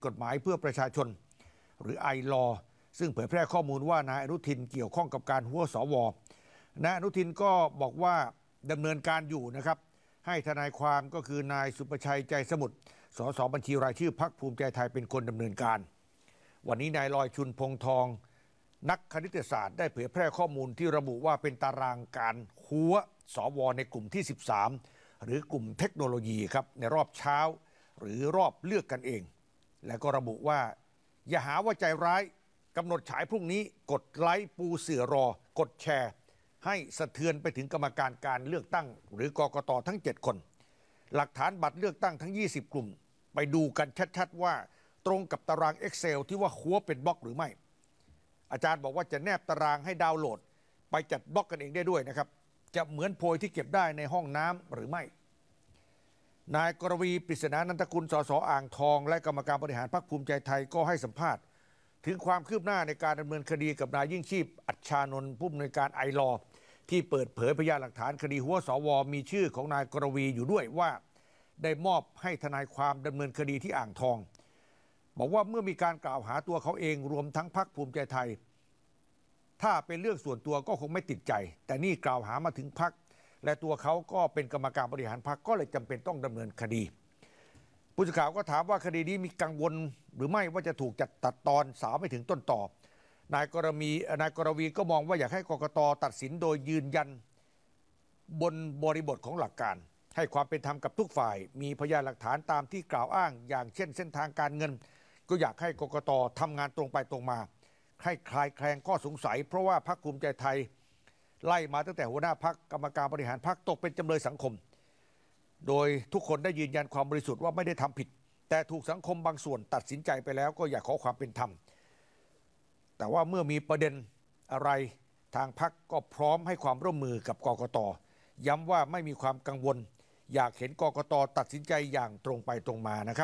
กฎหมายเพื่อประชาชนหรือไอลอซึ่งเผยแพร่ข้อมูลว่านายอนุทินเกี่ยวข้องกับการหัวสวนายอนุทินก็บอกว่าดำเนินการอยู่นะครับให้ทนายความก็คือนายสุประชัยใจสมุทรสสบัญชีรายชื่อพรรคภูมิใจไทยเป็นคนดำเนินการวันนี้นายลอยชุนพงทองนักคณิตศาสตร์ได้เผยแพร่ข้อมูลที่ระบุว่าเป็นตารางการหัวสวในกลุ่มที่13หรือกลุ่มเทคโนโลยีครับในรอบเช้าหรือรอบเลือกกันเองและก็ระบุว่าอย่าหาว่าใจร้ายกำหนดฉายพรุ่งนี้กดไลค์ปูเสือรอกดแชร์ให้สะเทือนไปถึงกรรมการการเลือกตั้งหรือกกตทั้ง7คนหลักฐานบัตรเลือกตั้งทั้ง20กลุ่มไปดูกันชัดๆว่าตรงกับตาราง Excel ที่ว่าหัวเป็นบล็อกหรือไม่อาจารย์บอกว่าจะแนบตารางให้ดาวน์โหลดไปจัดบล็อกกันเองได้ด้วยนะครับจะเหมือนโพยที่เก็บได้ในห้องน้ำหรือไม่นายกรวีปริศนานันทกุลสสอ่างทองและกรรมการบริหารพรรคภูมิใจไทยก็ให้สัมภาษณ์ถึงความคืบหน้าในการดำเนินคดีกับนายยิ่งชีพอัจฉานนท์ผู้อำนวยการไอลอที่เปิดเผยพยานหลักฐานคดีหัวสวมีชื่อของนายกรวีอยู่ด้วยว่าได้มอบให้ทนายความดำเนินคดีที่อ่างทองบอกว่าเมื่อมีการกล่าวหาตัวเขาเองรวมทั้งพรรคภูมิใจไทยถ้าเป็นเรื่องส่วนตัวก็คงไม่ติดใจแต่นี่กล่าวหามาถึงพรรคและตัวเขาก็เป็นกรรมการบริหารพรรคก็เลยจำเป็นต้องดำเนินคดีผู้สื่อข่าวก็ถามว่าคดีนี้มีกังวลหรือไม่ว่าจะถูกจัดตัดตอนสาวไม่ถึงต้นต่อนายกรวีก็มองว่าอยากให้กกต.ตัดสินโดยยืนยันบนบริบทของหลักการให้ความเป็นธรรมกับทุกฝ่ายมีพยานหลักฐานตามที่กล่าวอ้างอย่างเช่นเส้นทางการเงินก็อยากให้กกต.ทำงานตรงไปตรงมาให้คลายแคลงข้อสงสัยเพราะว่าพรรคภูมิใจไทยไล่มาตั้งแต่หัวหน้าพรรคกรรมการบริหารพรรคตกเป็นจำเลยสังคมโดยทุกคนได้ยืนยันความบริสุทธิ์ว่าไม่ได้ทำผิดแต่ถูกสังคมบางส่วนตัดสินใจไปแล้วก็อยากขอความเป็นธรรมแต่ว่าเมื่อมีประเด็นอะไรทางพรรคก็พร้อมให้ความร่วมมือกับกกต.ย้ำว่าไม่มีความกังวลอยากเห็นกกต.ตัดสินใจอย่างตรงไปตรงมานะครับ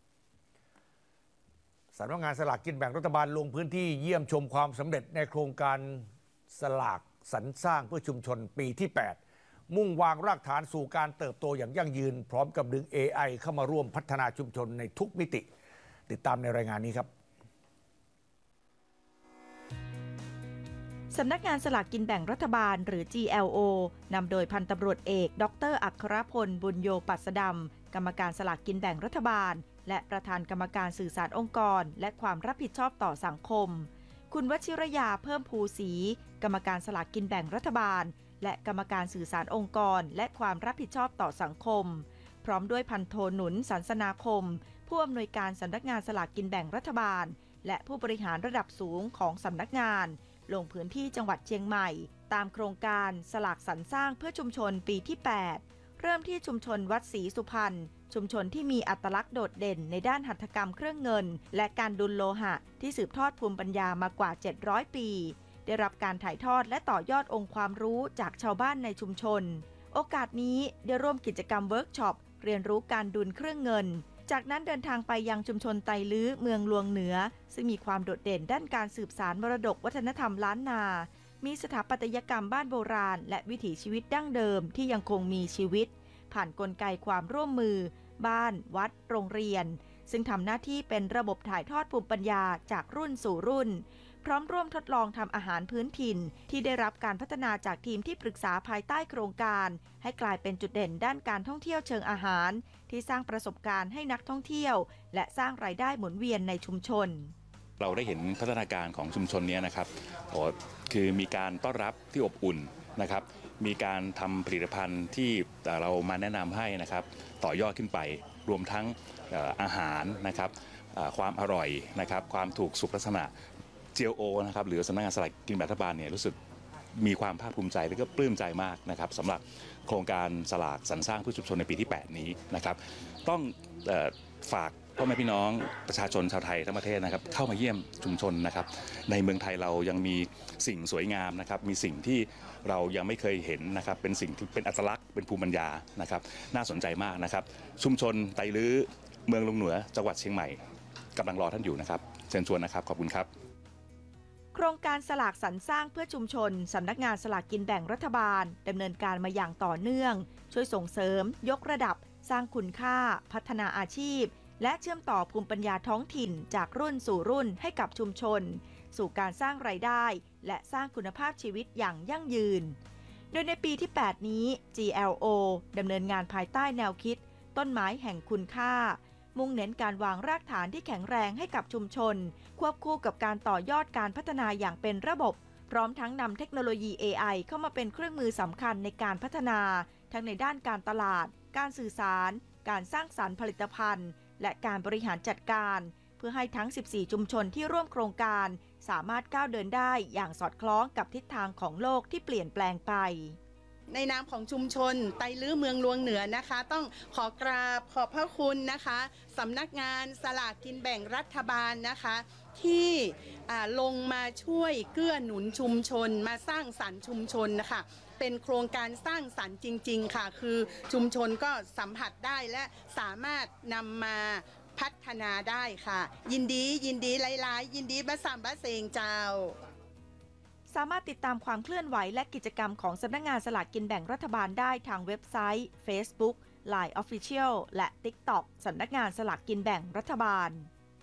สำนักงานสลากกินแบ่งรัฐบาลลงพื้นที่เยี่ยมชมความสำเร็จในโครงการสลากสรรสร้างเพื่อชุมชนปีที่8มุ่งวางรากฐานสู่การเติบโตอย่างยั่งยืนพร้อมกับดึง AI เข้ามาร่วมพัฒนาชุมชนในทุกมิติติดตามในรายงานนี้ครับสำนักงานสลากกินแบ่งรัฐบาลหรือ GLO นำโดยพันตำรวจเอกดร.อัครพลบุญโยปัสดำกรรมการสลากกินแบ่งรัฐบาลและประธานกรรมการสื่อสารองค์กรและความรับผิดชอบต่อสังคมคุณวชิรยาเพิ่มภูศรีกรรมการสลากกินแบ่งรัฐบาลและกรรมการสื่อสารองค์กรและความรับผิดชอบต่อสังคมพร้อมด้วยพันโทหนุนสันสนาคมผู้อำนวยการสำนักงานสลากกินแบ่งรัฐบาลและผู้บริหารระดับสูงของสำนักงานลงพื้นที่จังหวัดเชียงใหม่ตามโครงการสลากสรรสร้างเพื่อชุมชนปีที่8เริ่มที่ชุมชนวัดศรีสุพรรณชุมชนที่มีอัตลักษณ์โดดเด่นในด้านหัตถกรรมเครื่องเงินและการดุลโลหะที่สืบทอดภูมิปัญญามากว่า700ปีได้รับการถ่ายทอดและต่อยอดองค์ความรู้จากชาวบ้านในชุมชนโอกาสนี้ได้ร่วมกิจกรรมเวิร์กช็อปเรียนรู้การดุลเครื่องเงินจากนั้นเดินทางไปยังชุมชนไตลื้อเมืองลวงเหนือซึ่งมีความโดดเด่นด้านการสืบสานมรดกวัฒนธรรมล้านนามีสถาปัตยกรรมบ้านโบราณและวิถีชีวิตดั้งเดิมที่ยังคงมีชีวิตผ่านกลไกความร่วมมือบ้านวัดโรงเรียนซึ่งทำหน้าที่เป็นระบบถ่ายทอดภูมิปัญญาจากรุ่นสู่รุ่นพร้อมร่วมทดลองทำอาหารพื้นถิ่นที่ได้รับการพัฒนาจากทีมที่ปรึกษาภายใต้โครงการให้กลายเป็นจุดเด่นด้านการท่องเที่ยวเชิงอาหารที่สร้างประสบการณ์ให้นักท่องเที่ยวและสร้างรายได้หมุนเวียนในชุมชนเราได้เห็นพัฒนาการของชุมชนนี้นะครับคือมีการต้อนรับที่อบอุ่นนะครับมีการทำผลิตภัณฑ์ที่เรามาแนะนำให้นะครับต่อยอดขึ้นไปรวมทั้งอาหารนะครับความอร่อยนะครับความถูกสุขลักษณะ GLO นะครับหรือสำนักงานสลากกินแบ่งรัฐบาลเนี่ยรู้สึกมีความภาคภูมิใจและก็ปลื้มใจมากนะครับสำหรับโครงการสลากสรรสร้างเพื่อชุมชนในปีที่8นี้นะครับต้องฝากพ่อแม่พี่น้องประชาชนชาวไทยทั้งประเทศนะครับเข้ามาเยี่ยมชุมชนนะครับในเมืองไทยเรายังมีสิ่งสวยงามนะครับมีสิ่งที่เรายังไม่เคยเห็นนะครับเป็นสิ่งที่เป็นอัตลักษณ์เป็นภูมิปัญญานะครับน่าสนใจมากนะครับชุมชนไตลื้อเมืองลงเหนือจังหวัดเชียงใหม่กำลังรอท่านอยู่นะครับเชิญชวนนะครับขอบคุณครับโครงการสลากสรรสร้างเพื่อชุมชนสำนักงานสลากกินแบ่งรัฐบาลดำเนินการมาอย่างต่อเนื่องช่วยส่งเสริมยกระดับสร้างคุณค่าพัฒนาอาชีพและเชื่อมต่อภูมิปัญญาท้องถิ่นจากรุ่นสู่รุ่นให้กับชุมชนสู่การสร้างรายได้และสร้างคุณภาพชีวิตอย่างยั่งยืนโดยในปีที่ 8 นี้ GLO ดำเนินงานภายใต้แนวคิดต้นไม้แห่งคุณค่ามุ่งเน้นการวางรากฐานที่แข็งแรงให้กับชุมชนควบคู่กับการต่อยอดการพัฒนาอย่างเป็นระบบพร้อมทั้งนำเทคโนโลยี AI เข้ามาเป็นเครื่องมือสำคัญในการพัฒนาทั้งในด้านการตลาดการสื่อสารการสร้างสรรค์ผลิตภัณฑ์และการบริหารจัดการเพื่อให้ทั้ง 14 ชุมชนที่ร่วมโครงการสามารถก้าวเดินได้อย่างสอดคล้องกับทิศทางของโลกที่เปลี่ยนแปลงไปในนามของชุมชนไตลื้อเมืองลวงเหนือนะคะต้องขอกราบขอบพระคุณนะคะสำนักงานสลากกินแบ่งรัฐบาลนะคะที่ลงมาช่วยเกื้อหนุนชุมชนมาสร้างสรรค์ชุมชนนะคะเป็นโครงการสร้างสรรค์จริงๆค่ะคือชุมชนก็สัมผัสได้และสามารถนำมาพัฒนาได้ค่ะยินดีหลายๆยินดีบะสามบะเซงเจ้าสามารถติดตามความเคลื่อนไหวและกิจกรรมของสำนักงานสลากกินแบ่งรัฐบาลได้ทางเว็บไซต์ Facebook Line Official และ TikTok สำนักงานสลากกินแบ่งรัฐบาล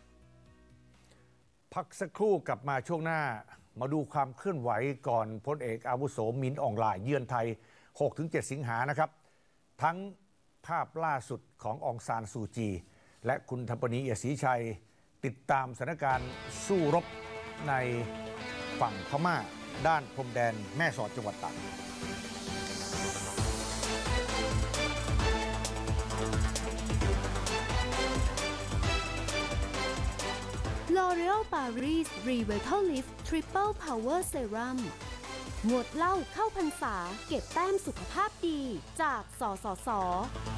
พักสักครู่กลับมาช่วงหน้ามาดูความเคลื่อนไหวก่อนพลเอกอาวุโสมินท์ อองหลายเยือนไทย 6-7 สิงหานะครับทั้งภาพล่าสุดขององซานซูจีและคุณธปนี เอียดศรีชัยติดตามสถานการณ์สู้รบในฝั่งพม่าด้านพรมแดนแม่สอดจังหวัดตาก L'Oréal Paris Revitalift Triple Power Serum งดเหล้าเข้าพรรษาเก็บแต้มสุขภาพดีจากสสส